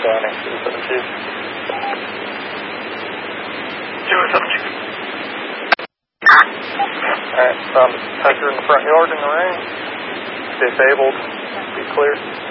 Standing, 272. 272. Alright, found a detector in the front yard in the rain. Disabled. Be clear.